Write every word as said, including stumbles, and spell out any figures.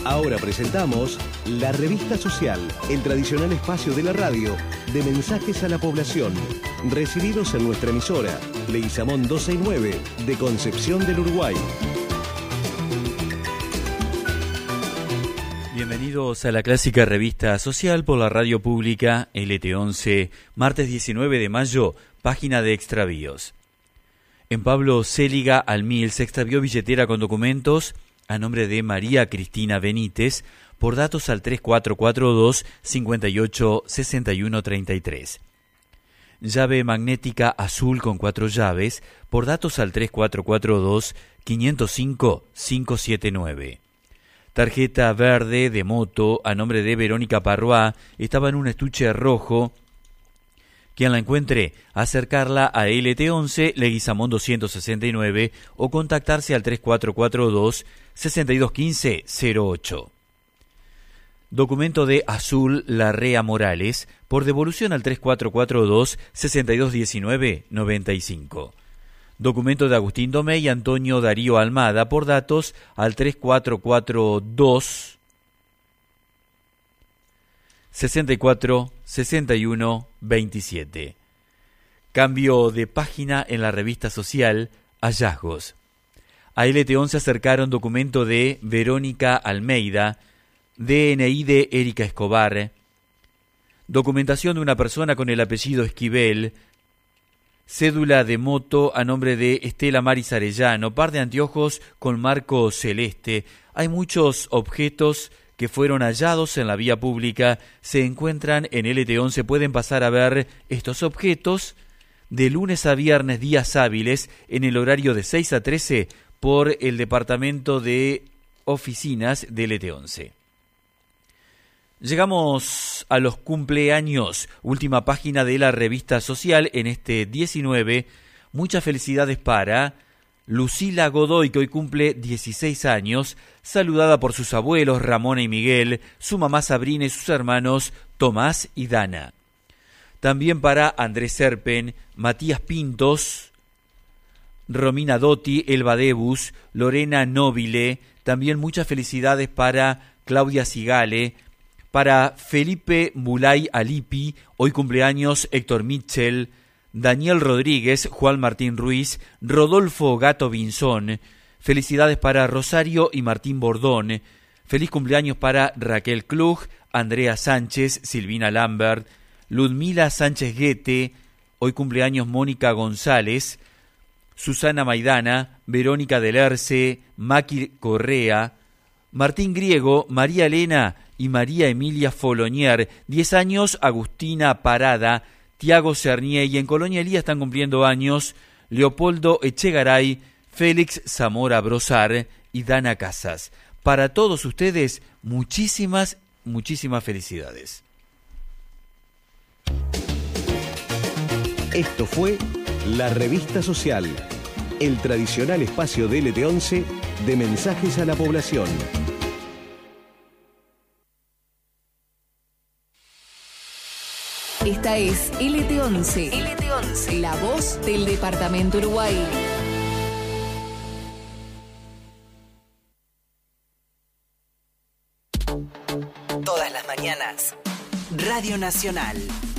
Ahora presentamos La Revista Social, el tradicional espacio de la radio de mensajes a la población, recibidos en nuestra emisora, Leguizamón doscientos sesenta y nueve, de Concepción del Uruguay. Bienvenidos a la clásica revista social por la radio pública L T once, martes diecinueve de mayo, página de extravíos. En Pablo Céliga al Mil se extravió billetera con documentos a nombre de María Cristina Benítez por datos al tres cuatro cuatro dos, cinco ocho, seis uno tres tres. Llave magnética azul con cuatro llaves por datos al tres cuatro cuatro dos, cinco cero cinco, cinco siete nueve. Tarjeta verde de moto a nombre de Verónica Parroá estaba en un estuche rojo. Quien la encuentre, acercarla a L T once, Leguizamón doscientos sesenta y nueve o contactarse al tres cuatro cuatro dos, seis dos uno cinco, cero ocho. Documento de Azul Larrea Morales por devolución al tres cuatro cuatro dos, seis dos uno nueve, nueve cinco. Documento de Agustín Domé y Antonio Darío Almada por datos al tres cuatro cuatro dos, sesenta y cuatro, sesenta y uno, veintisiete. Cambio de página en la revista social, hallazgos. A L T once acercaron documento de Verónica Almeida, D N I de Erika Escobar, documentación de una persona con el apellido Esquivel, cédula de moto a nombre de Estela Maris Arellano, par de anteojos con marco celeste. Hay muchos objetos que fueron hallados en la vía pública, se encuentran en L T once, pueden pasar a ver estos objetos de lunes a viernes, días hábiles, en el horario de seis a trece por el departamento de oficinas de L T once. Llegamos a los cumpleaños, última página de la revista social en este diecinueve. Muchas felicidades para Lucila Godoy, que hoy cumple dieciséis años, saludada por sus abuelos Ramona y Miguel, su mamá Sabrina y sus hermanos Tomás y Dana. También para Andrés Serpen, Matías Pintos, Romina Dotti, Elba Debus, Lorena Nobile. También muchas felicidades para Claudia Sigale, para Felipe Mulay Alipi, hoy cumpleaños Héctor Mitchell, Daniel Rodríguez, Juan Martín Ruiz, Rodolfo Gato Vinzón. Felicidades para Rosario y Martín Bordón. Feliz cumpleaños para Raquel Klug, Andrea Sánchez, Silvina Lambert, Ludmila Sánchez Guete, hoy cumpleaños Mónica González, Susana Maidana, Verónica del Erce, Maki Correa, Martín Griego, María Elena y María Emilia Folonier. diez años Agustina Parada, Tiago Cernier, y en Colonia Elía están cumpliendo años Leopoldo Echegaray, Félix Zamora Brosar y Dana Casas. Para todos ustedes, muchísimas, muchísimas felicidades. Esto fue La Revista Social, el tradicional espacio de L T once de mensajes a la población. Esta es L T once, L T once, la voz del departamento Uruguay. Todas las mañanas, Radio Nacional.